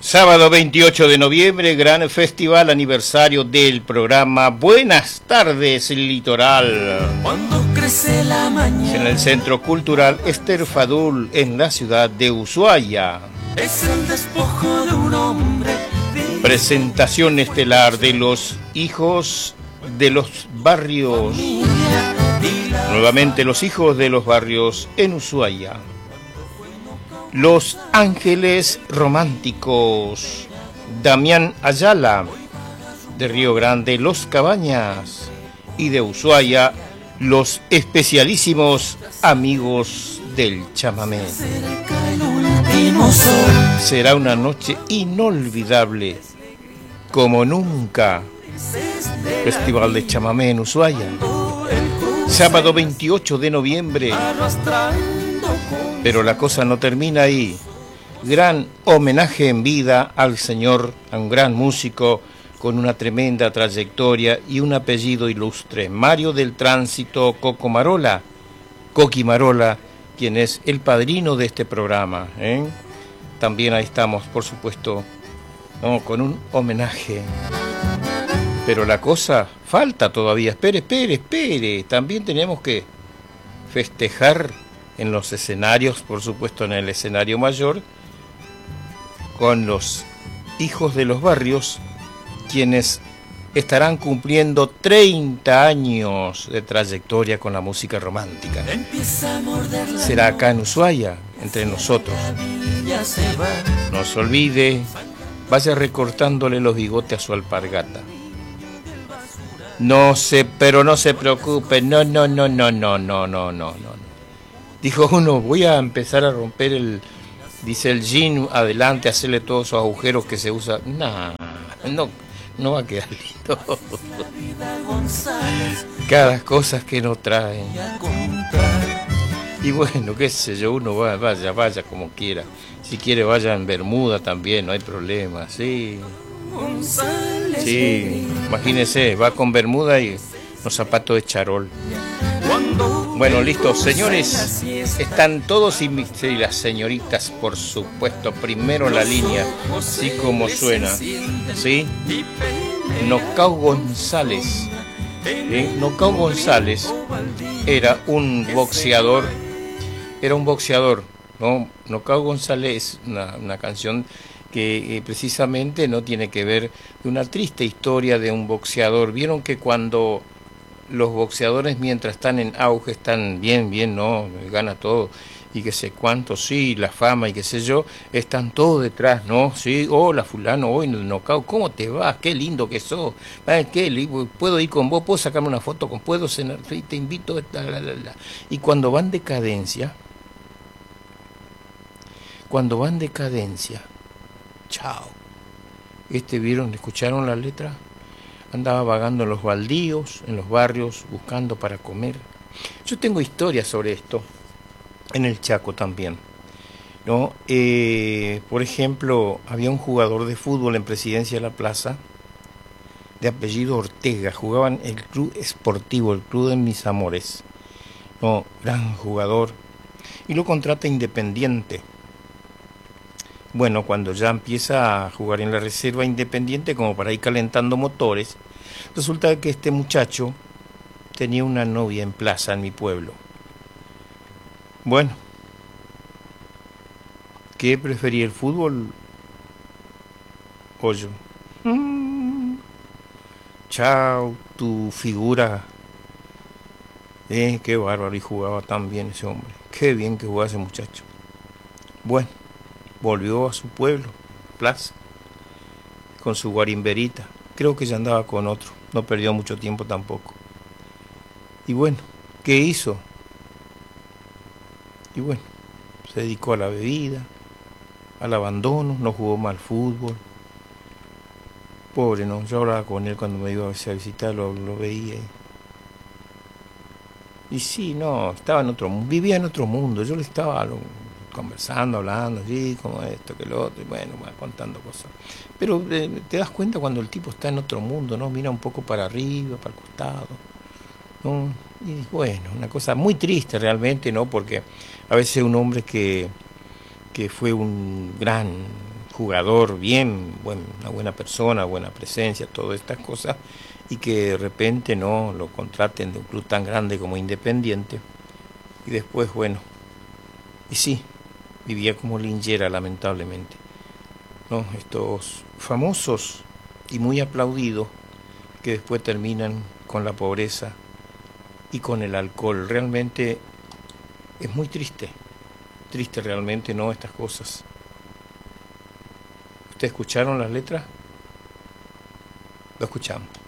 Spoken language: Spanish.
Sábado 28 de noviembre, gran festival aniversario del programa Buenas tardes Litoral. Cuando crece la mañana. En el Centro Cultural Ester Fadul, en la ciudad de Ushuaia. Es el despojo de un hombre. Presentación estelar de los hijos de los barrios. Nuevamente los hijos de los barrios en Ushuaia. Los Ángeles Románticos, Damián Ayala, de Río Grande, Los Cabañas, y de Ushuaia, los especialísimos Amigos del Chamamé. Será una noche inolvidable, como nunca. Festival de Chamamé en Ushuaia. Sábado 28 de noviembre. Pero la cosa no termina ahí. Gran homenaje en vida al señor, a un gran músico con una tremenda trayectoria y un apellido ilustre, Mario del Tránsito Coco Marola, Coqui Marola, quien es el padrino de este programa, ¿eh? También ahí estamos, por supuesto, ¿no?, con un homenaje. Pero la cosa falta todavía. Espere. También tenemos que festejar en los escenarios, por supuesto en el escenario mayor, con los hijos de los barrios, quienes estarán cumpliendo 30 años de trayectoria con la música romántica. Será acá en Ushuaia, entre nosotros. No se olvide, vaya recortándole los bigotes a su alpargata. Pero no se preocupe, no. Dijo uno, voy a empezar a romper el jean adelante, hacerle todos esos agujeros que se usa. No va a quedar lindo. Cada cosa que no traen. Y bueno, qué sé yo, uno vaya como quiera. Si quiere vaya en bermuda también, no hay problema, sí. Sí, imagínese, va con bermuda y unos zapatos de charol. Bueno, listo, señores, están todos y las señoritas, por supuesto, primero en la línea, así como suena, ¿sí? Nocao González. Nocao González era un boxeador, ¿no? Nocao González es una canción que precisamente no tiene que ver de una triste historia de un boxeador. Vieron que cuando los boxeadores, mientras están en auge, están bien, ¿no? Gana todo y que sé cuánto, sí, la fama y qué sé yo, están todos detrás, ¿no? Sí, hola fulano, hoy en el Nocao, ¿cómo te va? Qué lindo que sos, puedo ir con vos, puedo sacarme una foto con, puedo cenar, te invito, y cuando van de cadencia, chao. ¿Vieron? ¿Escucharon la letra? Andaba vagando en los baldíos, en los barrios, buscando para comer. Yo tengo historias sobre esto, en el Chaco también, ¿no? Por ejemplo, había un jugador de fútbol en Presidencia de la Plaza, de apellido Ortega, jugaban el Club Esportivo, el Club de Mis Amores, ¿no? Gran jugador, y lo contrata Independiente. Bueno, cuando ya empieza a jugar en la reserva Independiente, como para ir calentando motores, resulta que este muchacho tenía una novia en Plaza, en mi pueblo. Bueno, ¿qué prefería, el fútbol o yo? Chao, tu figura. Qué bárbaro, y jugaba tan bien ese hombre. Qué bien que jugaba ese muchacho. Bueno, volvió a su pueblo, Plaza, con su guarimberita. Creo que ya andaba con otro, no perdió mucho tiempo tampoco. Y bueno, ¿qué hizo? Y bueno, se dedicó a la bebida, al abandono, no jugó mal fútbol. Pobre, ¿no? Yo hablaba con él cuando me iba a visitar, lo veía. Y sí, no, estaba en otro mundo, vivía en otro mundo. Yo le estaba conversando, hablando, así, como esto, que lo otro, y bueno, contando cosas. Pero te das cuenta cuando el tipo está en otro mundo, ¿no? Mira un poco para arriba, para el costado, ¿no? Y bueno, una cosa muy triste realmente, ¿no? Porque a veces un hombre que fue un gran jugador bien, una buena persona, buena presencia, todas estas cosas, y que de repente no lo contraten de un club tan grande como Independiente, y después, bueno, y sí, vivía como linchera, lamentablemente, ¿no? Estos famosos y muy aplaudidos que después terminan con la pobreza y con el alcohol. Realmente es muy triste, triste realmente, ¿no? Estas cosas. ¿Ustedes escucharon las letras? Lo escuchamos.